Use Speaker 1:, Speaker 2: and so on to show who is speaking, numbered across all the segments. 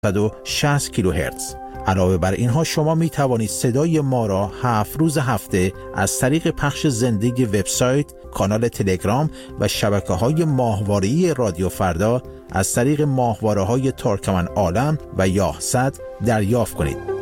Speaker 1: 760 کیلوهرتز. علاوه بر اینها شما می توانید صدای ما را 7 روز هفته از طریق پخش زنده وبسایت، کانال تلگرام و شبکه‌های ماهواره‌ای رادیو فردا از طریق ماهواره‌های ترکمن عالم و یاهصد دریافت کنید.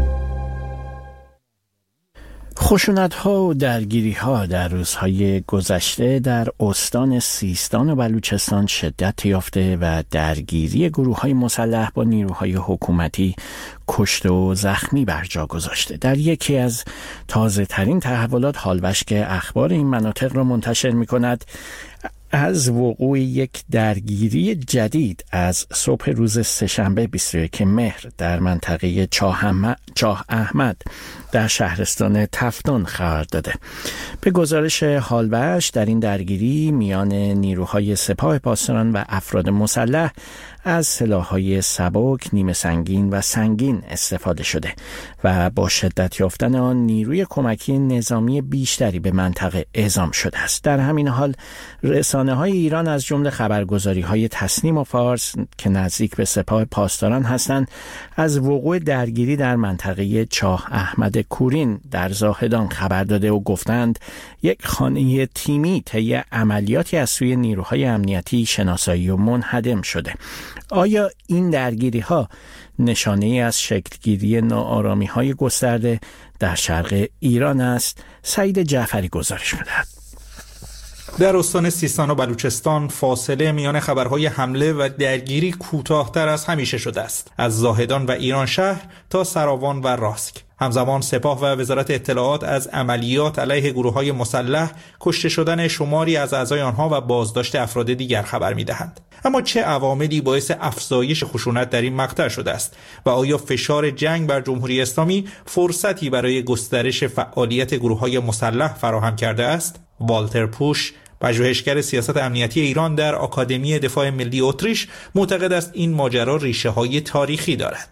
Speaker 2: خشونت‌ها و درگیری‌ها در روزهای گذشته در استان سیستان و بلوچستان شدت یافته و درگیری گروه‌های مسلح با نیروهای حکومتی کشته و زخمی بر جا گذاشته. در یکی از تازه‌ترین تحولات حالوش که اخبار این مناطق را منتشر می‌کند، از وقوع یک درگیری جدید از صبح روز سه‌شنبه 21 مهر در منطقه چاه احمد در شهرستان تفتان خبر داده. به گزارش حالوش، در این درگیری میان نیروهای سپاه پاسداران و افراد مسلح از سلاح‌های سبک، نیمه سنگین و سنگین استفاده شده و با شدت یافتن آن نیروی کمکی نظامی بیشتری به منطقه اعزام شده است. در همین حال رسانه‌های ایران از جمله خبرگزاری‌های تسنیم و فارس که نزدیک به سپاه پاسداران هستند، از وقوع درگیری در منطقه چاه احمد کورین در زاهدان خبر داده و گفتند یک خانه تیمی طی عملیاتی از سوی نیروهای امنیتی شناسایی و منهدم شده. آیا این درگیری‌ها نشانه‌ای از شکلگیری ناآرامی‌های گسترده در شرق ایران است؟ سعید جعفری گزارش می‌دهد.
Speaker 3: در استان سیستان و بلوچستان فاصله میان خبرهای حمله و درگیری کوتاه‌تر از همیشه شده است. از زاهدان و ایران شهر تا سراوان و راسک. همزمان سپاه و وزارت اطلاعات از عملیات علیه گروه‌های مسلح، کشته شدن شماری از اعضای آنها و بازداشت افراد دیگر خبر می‌دهند. اما چه عواملی باعث افزایش خشونت در این مقطع شده است و آیا فشار جنگ بر جمهوری اسلامی فرصتی برای گسترش فعالیت گروه‌های مسلح فراهم کرده است؟ والتر پوش، پژوهشگر سیاست امنیتی ایران در آکادمی دفاع ملی اتریش، معتقد است این ماجرا ریشه‌های تاریخی دارد.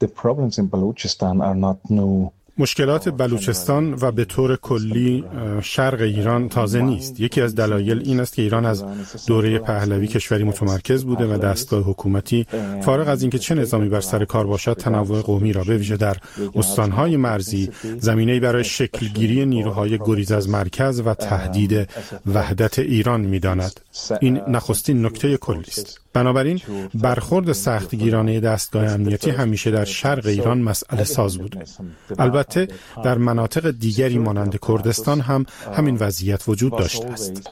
Speaker 4: مشکلات بلوچستان و به طور کلی شرق ایران تازه نیست. یکی از دلایل این است که ایران از دوره پهلوی کشوری متمرکز بوده و دستگاه حکومتی فارغ از اینکه چه نظامی بر سر کار باشد، تنوع قومی را به ویژه در استانهای مرزی زمینه‌ای برای شکلگیری نیروهای گریز از مرکز و تهدید وحدت ایران می‌داند. این نخستین نکته کلی است. بنابراین برخورد سختگیرانه دستگاه امنیتی همیشه در شرق ایران مسئله ساز بوده. البته در مناطق دیگری مانند کردستان هم همین وضعیت وجود داشته است.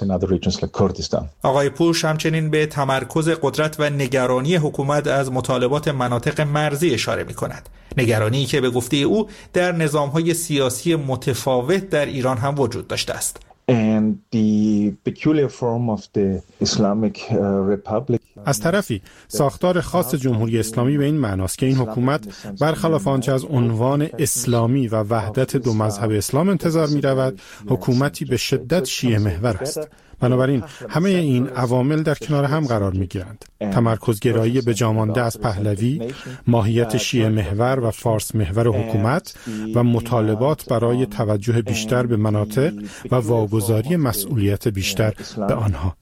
Speaker 3: آقای پوش همچنین به تمرکز قدرت و نگرانی حکومت از مطالبات مناطق مرزی اشاره می‌کند. نگرانی که به گفته او در نظام‌های سیاسی متفاوت در ایران هم وجود داشته است.
Speaker 4: از طرفی ساختار خاص جمهوری اسلامی به این معناست که این حکومت برخلاف آنچه از عنوان اسلامی و وحدت دو مذهب اسلام انتظار می رود، حکومتی به شدت شیعه محور است. بنابراین همه این عوامل در کنار هم قرار می گیرند. تمرکزگرایی به جامانده از پهلوی، ماهیت شیعه محور و فارس محور حکومت و مطالبات برای توجه بیشتر به مناطق و واگذاری مسئولیت بیشتر به آنها.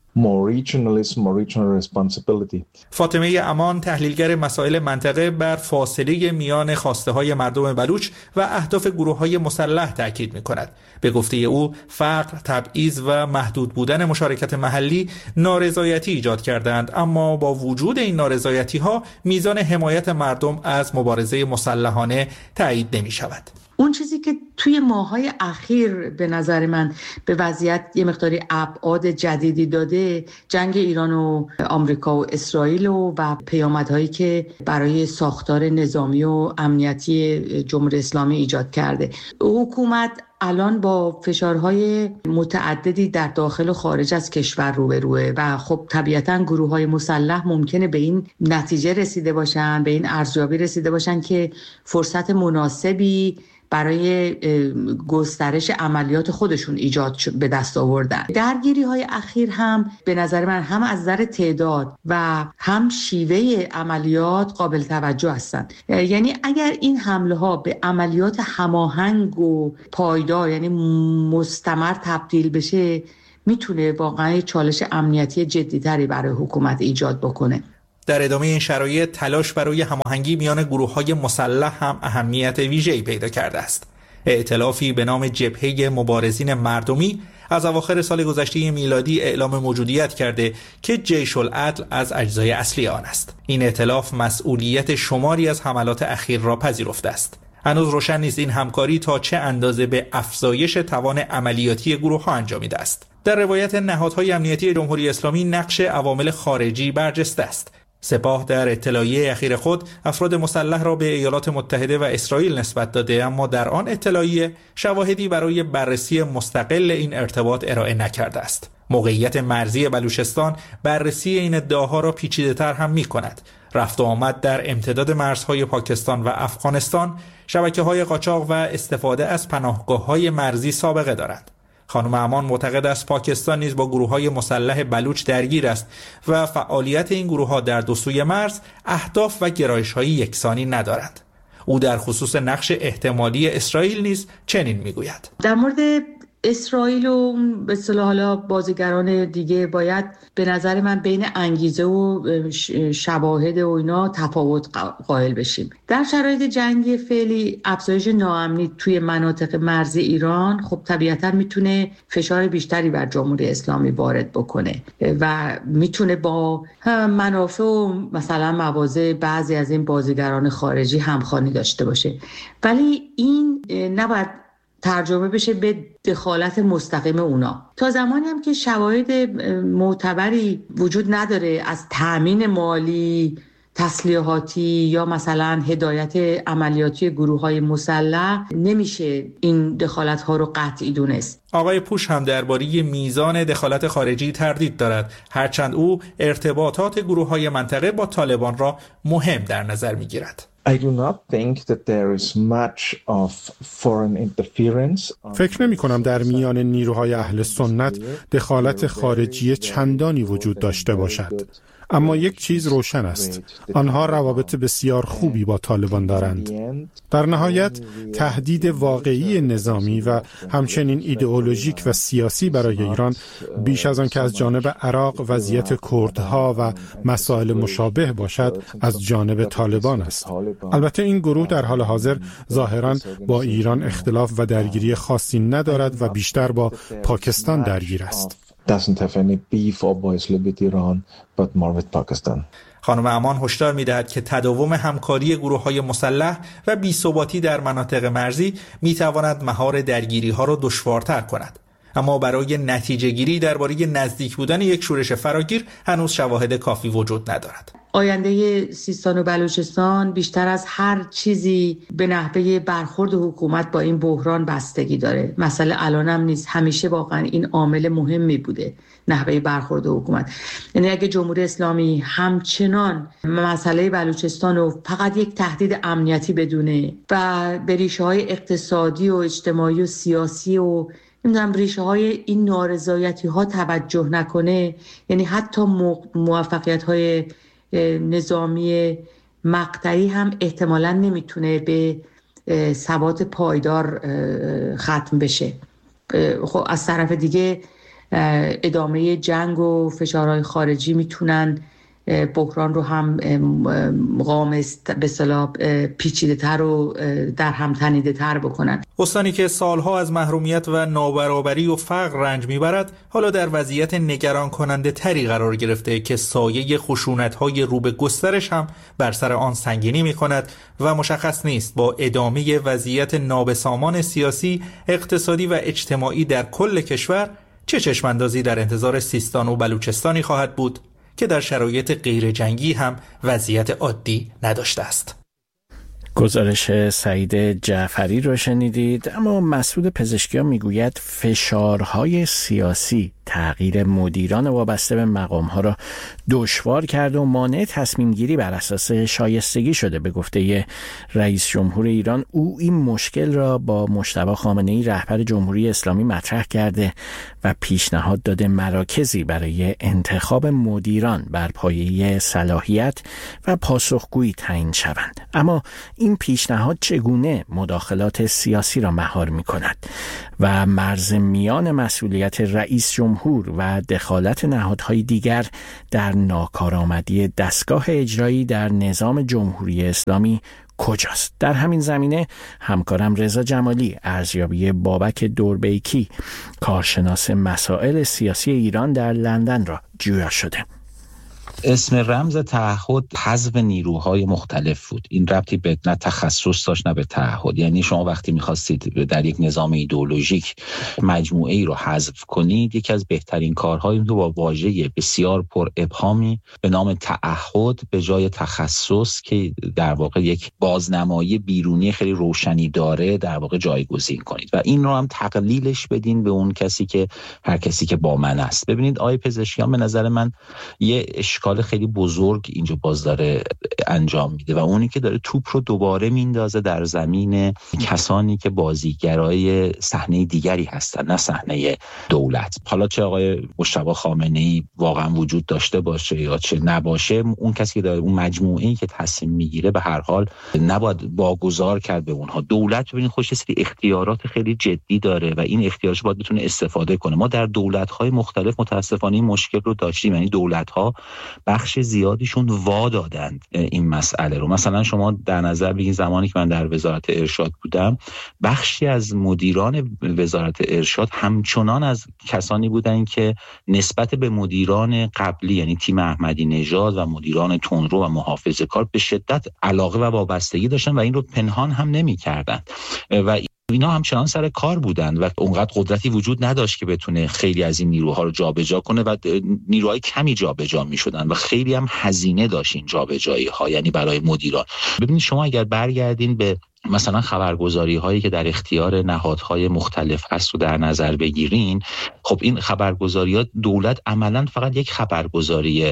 Speaker 3: فاطمه امان، تحلیلگر مسائل منطقه، بر فاصله میان خواسته‌های مردم بلوچ و اهداف گروه‌های مسلح تاکید می‌کند. به گفته او فقر، تبعیض و محدود بودن مشارکت محلی نارضایتی ایجاد کردند، اما با وجود این نارضایتی‌ها میزان حمایت مردم از مبارزه مسلحانه تایید نمی‌شود.
Speaker 5: اون چیزی که توی ماه‌های اخیر به نظر من به وضعیت یه مقداری ابعاد جدیدی داده، جنگ ایران و آمریکا و اسرائیل و پیامدهایی که برای ساختار نظامی و امنیتی جمهوری اسلامی ایجاد کرده. حکومت الان با فشارهای متعددی در داخل و خارج از کشور روبروه و خب طبیعتاً گروه‌های مسلح ممکنه به این نتیجه رسیده باشن، به این ارزیابی رسیده باشن که فرصت مناسبی برای گسترش عملیات خودشون ایجاد به دست آوردن. درگیری‌های اخیر هم به نظر من هم از نظر تعداد و هم شیوه عملیات قابل توجه هستند. یعنی اگر این حمله‌ها به عملیات هماهنگ و پایدار یعنی مستمر تبدیل بشه، میتونه واقعا چالش امنیتی جدی‌تری برای حکومت ایجاد بکنه.
Speaker 3: در ادامه این شرایط تلاش برای هماهنگی میان گروه‌های مسلح هم اهمیت ویژه‌ای پیدا کرده است. ائتلافی به نام جبهه مبارزین مردمی از اواخر سال گذشته میلادی اعلام موجودیت کرده که جیش العدل از اجزای اصلی آن است. این ائتلاف مسئولیت شماری از حملات اخیر را پذیرفته است. هنوز روشن نیست این همکاری تا چه اندازه به افزایش توان عملیاتی گروه‌ها انجامیده است. در روایت نهادهای امنیتی جمهوری اسلامی نقش عوامل خارجی برجسته است. سپاه در اطلاعیه اخیر خود افراد مسلح را به ایالات متحده و اسرائیل نسبت داده، اما در آن اطلاعیه شواهدی برای بررسی مستقل این ارتباط ارائه نکرده است. موقعیت مرزی بلوچستان بررسی این ادعاها را پیچیده‌تر هم می‌کند. رفت و آمد در امتداد مرزهای پاکستان و افغانستان، شبکه‌های قاچاق و استفاده از پناهگاه‌های مرزی سابقه دارند. خانم امان معتقد است پاکستان نیز با گروه‌های مسلح بلوچ درگیر است و فعالیت این گروه‌ها در دو سوی مرز اهداف و گرایش‌های یکسانی ندارند. او در خصوص نقش احتمالی اسرائیل نیز چنین می‌گوید:
Speaker 5: در مورد اسرائیل و به اصطلاح حالا بازیگران دیگه باید به نظر من بین انگیزه و شواهد و اینا تفاوت قائل بشیم. در شرایط جنگی فعلی افزایش ناامنی توی مناطق مرزی ایران خب طبیعتاً میتونه فشار بیشتری بر جمهوری اسلامی وارد بکنه و میتونه با منافع و مثلا مواضع بعضی از این بازیگران خارجی همخوانی داشته باشه، ولی این نباید ترجمه بشه به دخالت مستقیم اونا. تا زمانی هم که شواهد معتبری وجود نداره از تأمین مالی، تسلیحاتی یا مثلا هدایت عملیاتی گروه‌های مسلح، نمیشه این دخالت‌ها رو قطعی دونست.
Speaker 3: آقای پوش هم درباره میزان دخالت خارجی تردید دارد، هرچند او ارتباطات گروه‌های منطقه با طالبان را مهم در نظر می‌گیرد.
Speaker 4: فکر نمی کنم در میان نیروهای اهل سنت دخالت خارجی چندانی وجود داشته باشد. اما یک چیز روشن است: آنها روابط بسیار خوبی با طالبان دارند. در نهایت تهدید واقعی نظامی و همچنین ایدئولوژیک و سیاسی برای ایران بیش از آن که از جانب عراق وضعیت کردها و مسائل مشابه باشد از جانب طالبان است. البته این گروه در حال حاضر ظاهراً با ایران اختلاف و درگیری خاصی ندارد و بیشتر با پاکستان درگیر است.
Speaker 6: doesn't have any beef obviously with Iran but more with Pakistan.
Speaker 3: خانم امان هشدار می‌دهد که تداوم همکاری گروه‌های مسلح و بی‌ثباتی در مناطق مرزی می‌تواند مهار درگیری‌ها را دشوارتر کند. اما برای نتیجه‌گیری درباره نزدیک بودن یک شورش فراگیر هنوز شواهد کافی وجود ندارد.
Speaker 5: آینده سیستان و بلوچستان بیشتر از هر چیزی به نحوه برخورد حکومت با این بحران بستگی داره. مسئله الانم نیست، همیشه واقعا این عامل مهمی بوده، نحوه برخورد حکومت. یعنی اگه جمهوری اسلامی همچنان مسئله بلوچستان رو فقط یک تهدید امنیتی بدونه و به ریشه‌های اقتصادی و اجتماعی و سیاسی و نمیدونم ریشه های این نارضایتی ها توجه نکنه، یعنی حتی موفقیت های نظامی مقطعی هم احتمالاً نمیتونه به ثبات پایدار ختم بشه. خب از طرف دیگه ادامه جنگ و فشارهای خارجی میتونن بحران رو هم به اصطلاح پیچیده‌تر و در هم تنیده‌تر بکنن.
Speaker 3: استانی که سالها از محرومیت و نابرابری و فقر رنج میبرد حالا در وضعیت نگران کننده تری قرار گرفته که سایه خشونت‌های رو به گسترش هم بر سر آن سنگینی می‌کند و مشخص نیست با ادامه وضعیت نابسامان سیاسی، اقتصادی و اجتماعی در کل کشور چه چشماندازی در انتظار سیستان و بلوچستانی خواهد بود که در شرایط غیر جنگی هم وضعیت عادی نداشته است.
Speaker 2: گزارش سعید جعفری رو شنیدید. اما مسعود پزشکیان میگوید فشارهای سیاسی تغییر مدیران وابسته به مقامها را دشوار کرده و مانع تصمیم گیری بر اساس شایستگی شده. به گفته رئیس جمهور ایران، او این مشکل را با مجتبی خامنه‌ای رهبر جمهوری اسلامی مطرح کرده و پیشنهاد داده مراکزی برای انتخاب مدیران بر پایه صلاحیت و پاسخگویی تعیین شوند. اما این پیشنهاد چگونه مداخلات سیاسی را مهار می‌کند و مرز میان مسئولیت رئیس جمهور و دخالت نهادهای دیگر در ناکارآمدی دستگاه اجرایی در نظام جمهوری اسلامی کجاست؟ در همین زمینه همکارم رضا جمالی ارزیابی بابک دوربیکی، کارشناس مسائل سیاسی ایران در لندن را جویا شده.
Speaker 7: اسم رمز تعهد حذف نیروهای مختلف بود. این ربطی به نه تخصص داشت نه به تعهد. یعنی شما وقتی می‌خواستید در یک نظام ایدئولوژیک مجموعه ای رو حذف کنید، یکی از بهترین کارهای این رو با واژه بسیار پر ابهامی به نام تعهد به جای تخصص که در واقع یک بازنمایی بیرونی خیلی روشنی داره در واقع جایگزین کنید و این رو هم تقلیلش بدین به اون کسی که هر کسی که با من است. ببینید آقای پزشکیان به نظر من یه اشکال خیلی بزرگ اینجا باز داره انجام میده و اونی که داره توپ رو دوباره میندازه در زمین کسانی که بازیگرای صحنه دیگری هستن، نه صحنه دولت. حالا چه آقای مجتبی خامنه‌ای واقعا وجود داشته باشه یا چه نباشه، اون کسی که داره اون مجموعه‌ای که تصمیم میگیره به هر حال نباید واگذار کرد به اونها. دولت ببینید خودش یه سری اختیارات خیلی جدی داره و این اختیارات باید بتونه استفاده کنه. ما در دولت‌های مختلف متأسفانه این مشکل رو داشتیم، یعنی دولت‌ها بخش زیادیشون وا دادند این مسئله رو. مثلا شما در نظر بگیرید زمانی که من در وزارت ارشاد بودم، بخشی از مدیران وزارت ارشاد همچنان از کسانی بودند که نسبت به مدیران قبلی یعنی تیم احمدی نژاد و مدیران تندرو و محافظه‌کار به شدت علاقه و وابستگی داشتن و این رو پنهان هم نمی‌کردند و اینا همچنان سر کار بودن و اونقدر قدرتی وجود نداشت که بتونه خیلی از این نیروها رو جابجا کنه و نیروهای کمی جابجا می‌شدن و خیلی هم هزینه داشت این جابجایی‌ها، یعنی برای مدیران. ببینید شما اگر برگردین به مثلا خبرگزاری هایی که در اختیار نهادهای مختلف هست رو در نظر بگیرین، خب این خبرگزاری ها دولت عملاً فقط یک خبرگزاری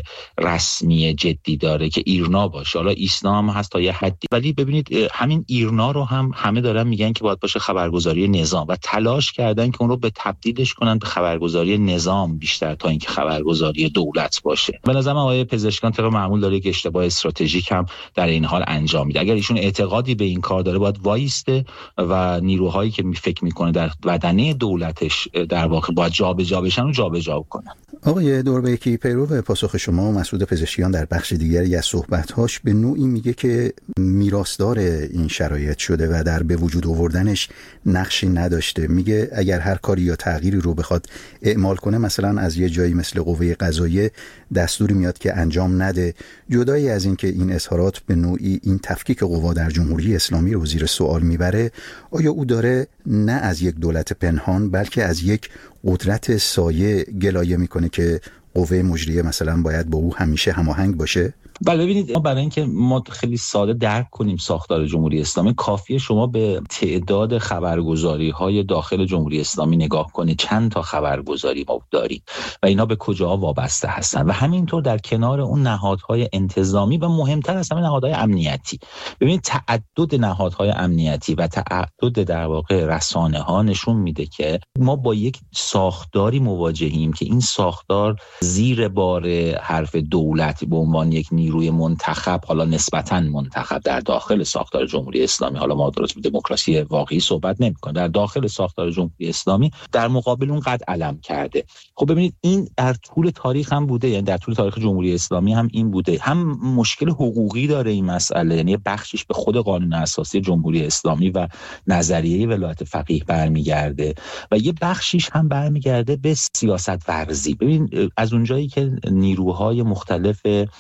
Speaker 7: رسمی جدی داره که ایرنا باشه، حالا ایسنا هم هست تا یه حدی، ولی ببینید همین ایرنا رو هم همه دارن میگن که باید باشه خبرگزاری نظام و تلاش کردن که اون رو به تبدیلش کنن به خبرگزاری نظام بیشتر تا اینکه خبرگزاری دولت باشه. به نظر من آقای پزشکیان طبق معمول داره که اشتباه استراتژیک هم در این حال انجام میده. اگر ایشون اعتقادی به این کار داره باید وایسته و نیروهایی که فکر میکنه در بدنه دولتش در واقع باید جابجا بشن و جابجا کنن.
Speaker 8: آقای دوربیکی، پیرو پاسخ شما، مسعود پزشکیان در بخش دیگری از صحبت‌هاش به نوعی میگه که میراثدار این شرایط شده و در به وجود آوردنش نقشی نداشته. میگه اگر هر کاری یا تغییری رو بخواد اعمال کنه، مثلا از یه جایی مثل قوه قضاییه دستوری میاد که انجام نده. جدایی از این که این اظهارات به نوعی این تفکیک قوا در جمهوری اسلامی رو زیر سوال میبره، آیا او داره نه از یک دولت پنهان بلکه از یک قدرت سایه گلایه میکنه که قوه مجریه مثلا باید با او همیشه هماهنگ باشه؟
Speaker 7: بله ببینید، برای اینکه ما خیلی ساده درک کنیم ساختار جمهوری اسلامی، کافیه شما به تعداد خبرگزاری‌های داخل جمهوری اسلامی نگاه کنید. چند تا خبرگزاری ما داریم و اینا به کجا وابسته هستن و همینطور در کنار اون نهادهای انتظامی و مهمتر از همه نهادهای امنیتی. ببینید تعدد نهادهای امنیتی و تعدد در واقع رسانه‌ها نشون میده که ما با یک ساختاری مواجهیم که این ساختار زیر بار حرف دولت به عنوان یک نیروی منتخب، حالا نسبتاً منتخب در داخل ساختار جمهوری اسلامی، حالا ما درست به دموکراسی واقعی صحبت نمی‌کنیم، در داخل ساختار جمهوری اسلامی در مقابل اون قد علم کرده. خب ببینید این در طول تاریخ هم بوده، یعنی در طول تاریخ جمهوری اسلامی هم این بوده. هم مشکل حقوقی داره این مسئله، یعنی بخشش به خود قانون اساسی جمهوری اسلامی و نظریه ولایت فقیه برمیگرده و یه بخشش هم برمیگرده به سیاست ورزی. ببین از اونجایی که نیروهای مختلف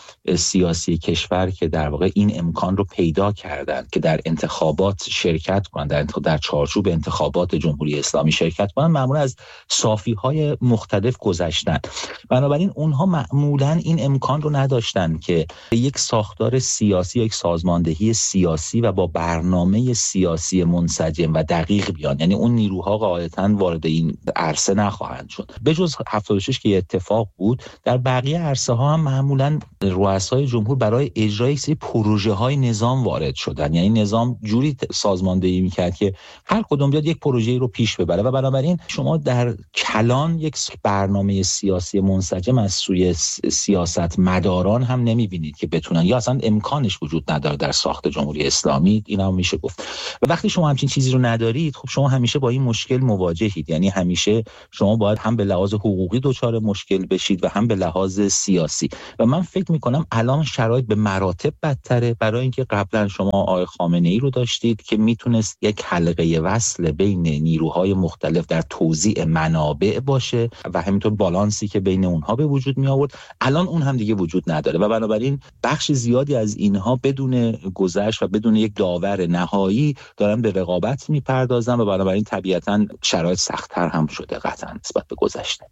Speaker 7: سیاسی کشور که در واقع این امکان رو پیدا کردند که در انتخابات شرکت کنند، در چارچوب انتخابات جمهوری اسلامی شرکت کنند، معمولا از صافی‌های مختلف گذشتن. بنابراین اونها معمولا این امکان رو نداشتن که یک ساختار سیاسی، یک سازماندهی سیاسی و با برنامه سیاسی منسجم و دقیق بیان. یعنی اون نیروها غالباً وارد این عرصه نخواهند شد. به جز 76 که اتفاق بود، در بقیه عرصه ها هم معمولا رؤسای جمهور برای اجرای سری پروژه‌های نظام وارد شدن. یعنی نظام جوری سازماندهی می‌کرد که هر کدوم بیاد یک پروژه‌ای رو پیش ببره و بنابراین شما در کلان یک برنامه سیاسی منسجم از سوی سیاست مداران هم نمی‌بینید که بتونن، یا اصلا امکانش وجود نداره در ساخت جمهوری اسلامی. اینا هم میشه گفت. و وقتی شما همچین چیزی رو ندارید، خب شما همیشه با این مشکل مواجهید. یعنی همیشه شما باید هم به لحاظ حقوقی دچار مشکل بشید و هم به لحاظ سیاسی. و من فکر می‌کنم الان شرایط به مراتب بدتره، برای اینکه قبلا شما آقای خامنه‌ای رو داشتید که میتونست یک حلقه وصل بین نیروهای مختلف در توزیع منابع باشه و همینطور بالانسی که بین اونها به وجود می آورد. الان اون هم دیگه وجود نداره و بنابراین بخش زیادی از اینها بدون گذشت و بدون یک داور نهایی دارن به رقابت میپردازن و بنابراین طبیعتاً شرایط سخت‌تر هم شده قطعاً نسبت به گذشته.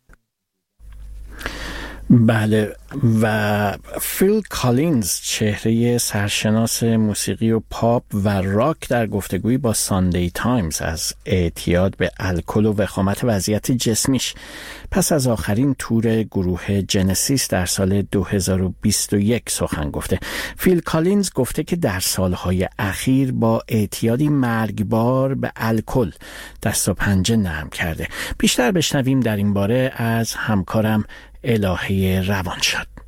Speaker 2: بله. و فیل کالینز، چهره سرشناس موسیقی و پاپ و راک، در گفتگویی با ساندی تایمز از اعتیاد به الکل و وخامت وضعیت جسمیش پس از آخرین تور گروه جنسیس در سال 2021 سخن گفته. فیل کالینز گفته که در سالهای اخیر با اعتیادی مرگبار به الکل دست و پنجه نرم کرده. بیشتر بشنویم در این باره از همکارم الهه روانشاد.